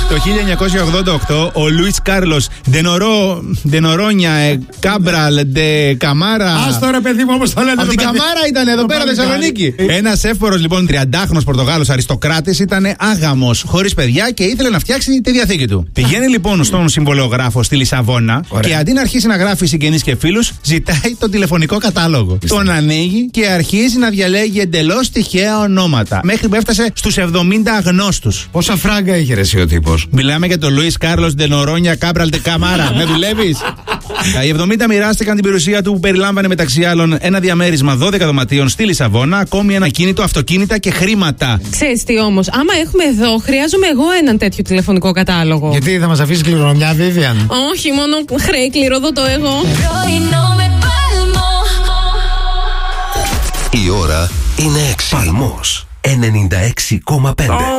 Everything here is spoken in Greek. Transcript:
Το 1988 ο Λουίς Κάρλος Ντενορόνια Κάμπραλ Ντε Καμάρα. Ας τώρα, παιδί μου, όπως το λένε. Από την Καμάρα ήταν εδώ πέρα, Θεσσαλονίκη. Ένας εύπορος λοιπόν 30χρονος Πορτογάλος αριστοκράτης ήταν άγαμος, χωρίς παιδιά και ήθελε να φτιάξει τη διαθήκη του. Πηγαίνει λοιπόν στον συμβολογράφο στη Λισαβόνα και αντί να αρχίσει να γράφει συγγενείς και φίλους, ζητάει το τηλεφωνικό κατάλογο. Τον ανοίγει και αρχίζει να διαλέγει εντελώς τυχαία ονόματα. Μέχρι που έφτασε στους 70 αγνώστους. Πόσα φράγκα είχε ρε εσύ ο τύπος? Μιλάμε για τον Λουίς Κάρλος Ντενορόνια Κάμπραλ Ντε Καμάρα. Με δουλεύεις? Οι 70 μοιράστηκαν την περιουσία του που περιλάμβανε μεταξύ άλλων ένα διαμέρισμα 12 δωματίων στη Λισαβόνα, ακόμη ένα κίνητο, αυτοκίνητα και χρήματα. Ξέρεις τι όμως, άμα έχουμε εδώ, χρειάζομαι εγώ έναν τέτοιο τηλεφωνικό κατάλογο. Γιατί θα μας αφήσει κληρονομιά, Vivian? Όχι, μόνο χρέη κληροδοτώ εγώ. Η ώρα είναι 6. Παλμός 96,5.